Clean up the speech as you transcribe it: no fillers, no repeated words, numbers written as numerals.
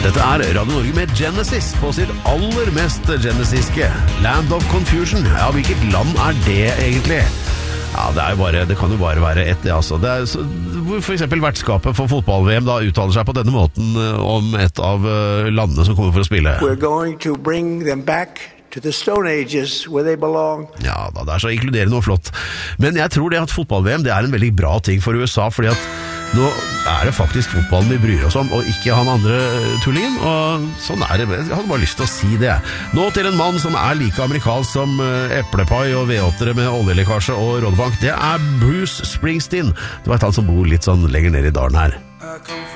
Dette Radio Norge med Genesis på sitt aller mest genesiske Land of Confusion. Ja, hvilket land det egentlig? Ja, det kan jo bare være ett, det altså. Det hvor for eksempel vertskapet for fotball-VM da uttaler seg på denne måten om et av landene som kommer for å spille. We're going to bring them back to the Stone Ages where they belong. Ja, da, det så inkluderende og flott. Men jeg tror det at fotball-VM, det en veldig bra ting for USA, fordi at nå det faktisk fotballen vi bryr oss om, og ikke han andre tullingen, og sånn det. Jeg hadde bare lyst til å si det. Nå til en mann som like amerikansk som eplepai og V8-ere med oljelekkasje og rådbank. Det Bruce Springsteen. Det var han som bor litt sånn lenger ned i dalen her.